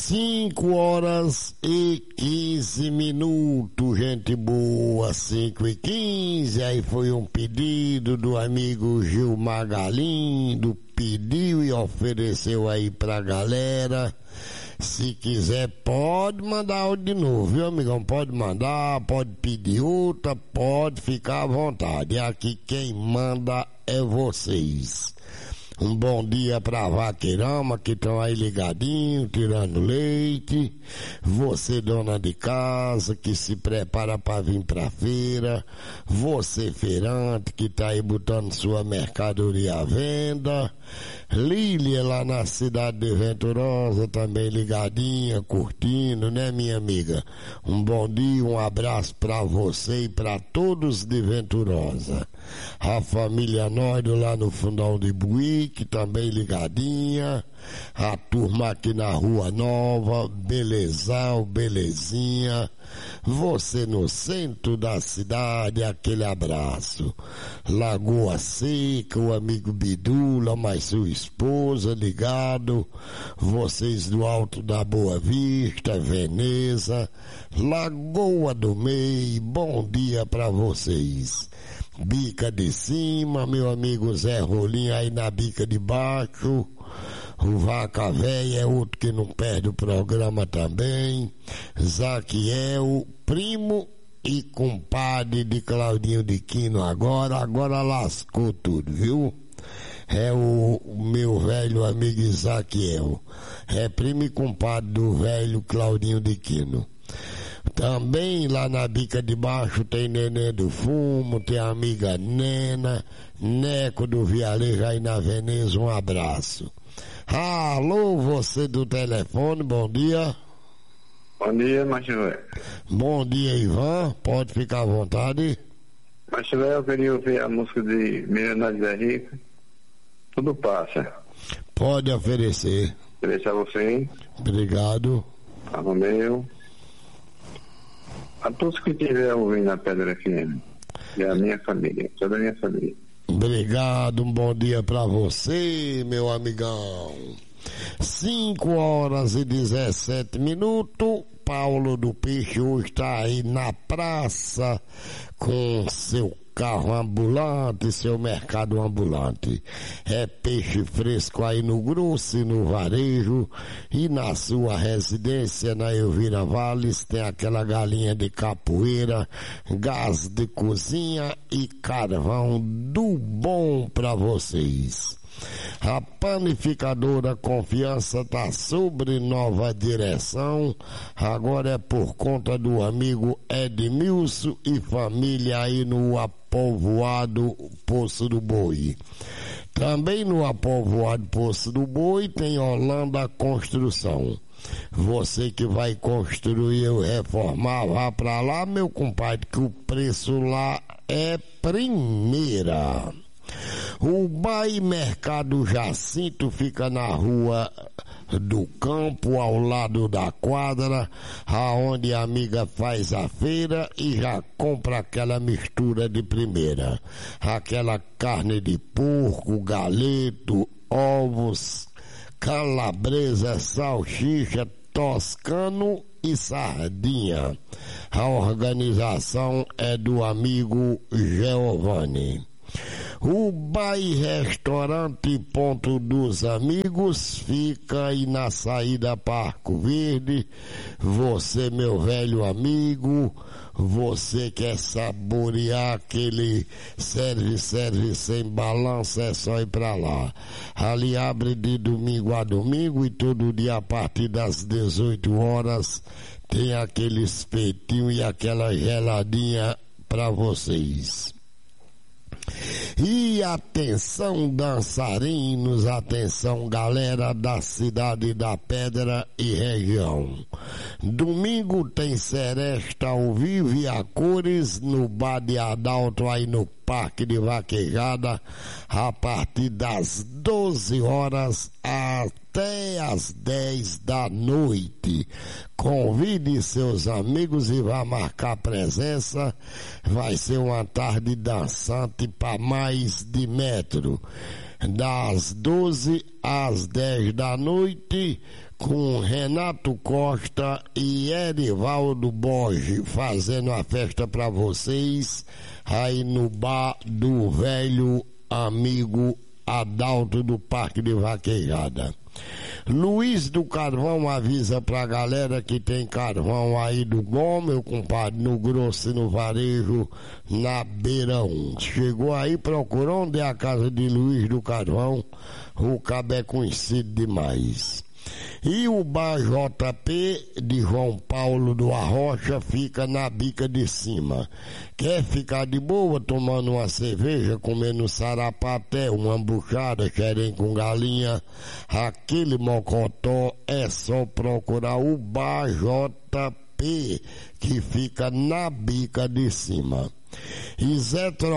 5h15, gente boa, 5h15. Aí foi um pedido do amigo Gilmar Galindo, pediu e ofereceu aí pra galera. Se quiser pode mandar áudio de novo, viu, amigão? Pode mandar, pode pedir outra, pode ficar à vontade. Aqui quem manda é vocês. Um bom dia pra vaqueirama que estão aí ligadinho, tirando leite. Você, dona de casa, que se prepara pra vir pra feira. Você, feirante, que tá aí botando sua mercadoria à venda. Lília, lá na cidade de Venturosa, também ligadinha, curtindo, né, minha amiga? Um bom dia, um abraço pra você e pra todos de Venturosa. A família Nóido lá no Fundão de Buíque, também ligadinha. A turma aqui na Rua Nova, belezão, belezinha. Você no centro da cidade, aquele abraço. Lagoa Seca, o amigo Bidula, mais sua esposa, ligado. Vocês do Alto da Boa Vista, Veneza, Lagoa do Meio, bom dia pra vocês. Bica de Cima, meu amigo Zé Rolinho aí na Bica de Baixo. O Vaca Véia é outro que não perde o programa também. Zaquiel, primo e compadre de Claudinho de Quino agora lascou tudo, viu? É o meu velho amigo Zaquiel. É primo e compadre do velho Claudinho de Quino. Também lá na Bica de Baixo tem Nenê do Fumo, tem a amiga Nena, Neco do Vialejo aí na Veneza, um abraço. Alô, você do telefone, bom dia. Bom dia, Macho Velho. Bom dia, Ivan, pode ficar à vontade. Macho Velho, eu queria ouvir a música de Milionário Zé Rico. Tudo passa. Pode oferecer. Oferecer a você. Obrigado. A Romeu. A todos que estiverem ouvindo a Pedra FM. E a minha família, toda a minha família. Obrigado, um bom dia pra você, meu amigão. 5h17. Paulo do Peixe hoje está aí na praça com seu carro ambulante, seu mercado ambulante. É peixe fresco aí no grosso e no varejo, e na sua residência na Elvira Valles tem aquela galinha de capoeira, gás de cozinha e carvão do bom para vocês. A panificadora Confiança tá sobre nova direção, agora é por conta do amigo Edmilson e família aí no apovoado Poço do Boi. Também no apovoado Poço do Boi tem Holanda Construção. Você que vai construir ou reformar, vá pra lá, meu compadre, que o preço lá é primeira. O Bar Mercado Jacinto fica na Rua do Campo, ao lado da quadra, aonde a amiga faz a feira e já compra aquela mistura de primeira. Aquela carne de porco, galeto, ovos, calabresa, salsicha, toscano e sardinha. A organização é do amigo Giovanni. O Bar Restaurante Ponto dos Amigos fica aí na saída Parco Verde. Você, meu velho amigo, você quer saborear aquele serve sem balança, é só ir pra lá. Ali abre de domingo a domingo e todo dia a partir das 18 horas tem aquele espetinho e aquela geladinha pra vocês. E atenção, dançarinos, atenção, galera da Cidade da Pedra e região. Domingo tem Seresta ao vivo e a cores no Bar de Adalto, aí no Parque de Vaquejada, a partir das 12 horas até as 10 da noite. Convide seus amigos e vá marcar presença. Vai ser uma tarde dançante para mais de metro. das 12 às 10 da noite, com Renato Costa e Erivaldo Borges fazendo a festa para vocês aí no bar do velho amigo Adalto do Parque de Vaquejada. Luiz do Carvão avisa pra galera que tem carvão aí do bom, meu compadre, no grosso e no varejo, na Beira 1. Chegou aí, procurou onde é a casa de Luiz do Carvão, o cabo é conhecido demais. E o bar JP de João Paulo do Arrocha fica na bica de cima. Quer ficar de boa tomando uma cerveja, comendo sarapaté, uma buchada, querem com galinha, aquele mocotó, é só procurar o bar JP que fica na bica de cima. E Zé